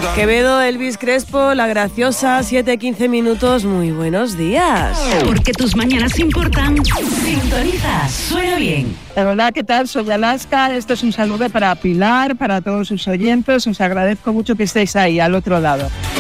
Quevedo, Elvis Crespo, La Graciosa, 7:15 minutos. Muy buenos días. Porque tus mañanas importan. Sintoniza, suena bien. Hola, ¿qué tal? Soy Alaska. Esto es un saludo para Pilar, para todos sus oyentes. Os agradezco mucho que estéis ahí, al otro lado.